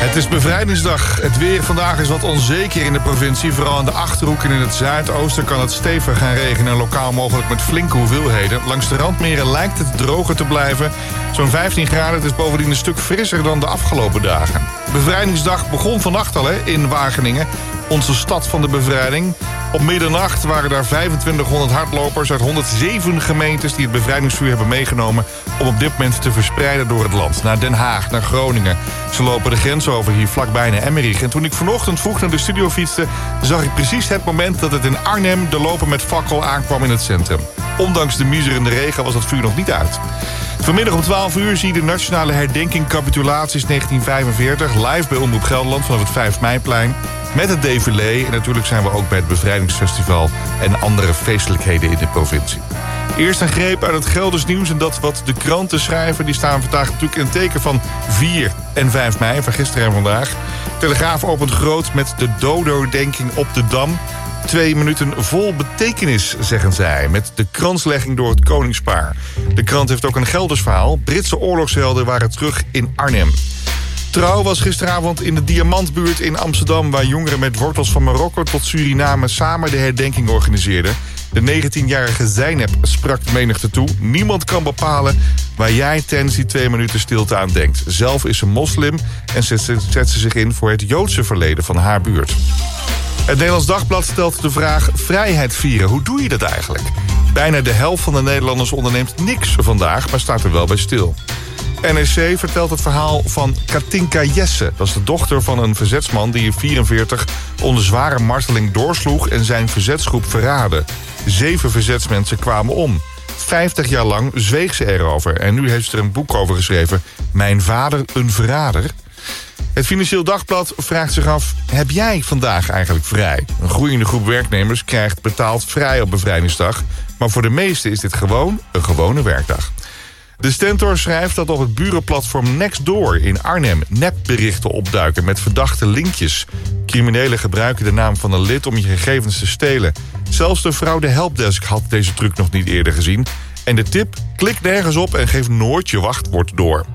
Het is bevrijdingsdag. Het weer vandaag is wat onzeker in de provincie. Vooral in de Achterhoek en in het zuidoosten kan het stevig gaan regenen. En lokaal mogelijk met flinke hoeveelheden. Langs de randmeren lijkt het droger te blijven. Zo'n 15 graden. Het is bovendien een stuk frisser dan de afgelopen dagen. Bevrijdingsdag begon vannacht al in Wageningen. Onze stad van de bevrijding. Op middernacht waren daar 2500 hardlopers uit 107 gemeentes die het bevrijdingsvuur hebben meegenomen om op dit moment te verspreiden door het land. Naar Den Haag, naar Groningen. Ze lopen de grens over hier vlakbij naar Emmerich. En toen ik vanochtend vroeg naar de studio fietste, zag ik precies het moment dat het in Arnhem de loper met fakkel aankwam in het centrum. Ondanks de miserende regen was dat vuur nog niet uit. Vanmiddag om 12 uur zie je de nationale herdenking capitulaties 1945 live bij Omroep Gelderland vanaf het 5 meiplein. Met het défilé en natuurlijk zijn we ook bij het Bevrijdingsfestival en andere feestelijkheden in de provincie. Eerst een greep uit het Gelders nieuws en dat wat de kranten schrijven. Die staan vandaag natuurlijk in het teken van 4 en 5 mei, van gisteren en vandaag. Telegraaf opent groot met de dodo-denking op de Dam. 2 minuten vol betekenis, zeggen zij, met de kranslegging door het koningspaar. De krant heeft ook een Gelders verhaal. Britse oorlogshelden waren terug in Arnhem. Trouw was gisteravond in de Diamantbuurt in Amsterdam, waar jongeren met wortels van Marokko tot Suriname samen de herdenking organiseerden. De 19-jarige Zeynep sprak de menigte toe. Niemand kan bepalen waar jij tijdens die 2 minuten stilte aan denkt. Zelf is ze moslim en zet ze zich in voor het Joodse verleden van haar buurt. Het Nederlands Dagblad stelt de vraag vrijheid vieren. Hoe doe je dat eigenlijk? Bijna de helft van de Nederlanders onderneemt niks vandaag, maar staat er wel bij stil. NRC vertelt het verhaal van Katinka Jesse. Dat is de dochter van een verzetsman die in 1944 onder zware marteling doorsloeg en zijn verzetsgroep verraadde. 7 verzetsmensen kwamen om. 50 jaar lang zweeg ze erover. En nu heeft ze er een boek over geschreven. Mijn vader een verrader. Het Financieel Dagblad vraagt zich af, heb jij vandaag eigenlijk vrij? Een groeiende groep werknemers krijgt betaald vrij op bevrijdingsdag. Maar voor de meesten is dit gewoon een gewone werkdag. De Stentor schrijft dat op het burenplatform Nextdoor in Arnhem nepberichten opduiken met verdachte linkjes. Criminelen gebruiken de naam van een lid om je gegevens te stelen. Zelfs de fraude helpdesk had deze truc nog niet eerder gezien. En de tip, klik nergens op en geef nooit je wachtwoord door.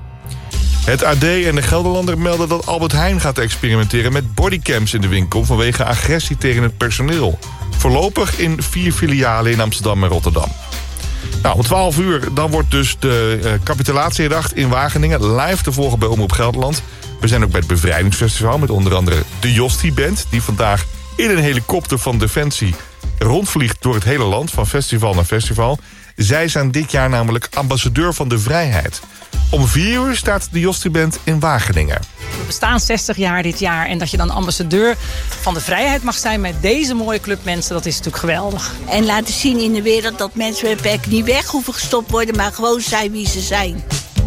Het AD en de Gelderlander melden dat Albert Heijn gaat experimenteren met bodycams in de winkel vanwege agressie tegen het personeel. Voorlopig in 4 filialen in Amsterdam en Rotterdam. Nou, om 12 uur dan wordt dus de capitulatie herdacht in Wageningen live te volgen bij Omroep Gelderland. We zijn ook bij het Bevrijdingsfestival met onder andere de Jostie Band, die vandaag in een helikopter van Defensie rondvliegt door het hele land, van festival naar festival. Zij zijn dit jaar namelijk ambassadeur van de vrijheid. Om 4 uur staat de Jostie Band in Wageningen. We bestaan 60 jaar dit jaar en dat je dan ambassadeur van de vrijheid mag zijn met deze mooie club mensen, dat is natuurlijk geweldig. En laten zien in de wereld dat mensen met beperking niet weg hoeven gestopt worden, maar gewoon zijn wie ze zijn.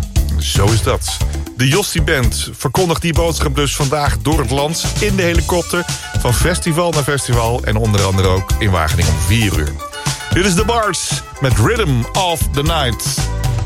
Zo is dat. De Jostie Band verkondigt die boodschap dus vandaag door het land in de helikopter van festival naar festival en onder andere ook in Wageningen om 4 uur. Dit is The Bards met Rhythm of the Night.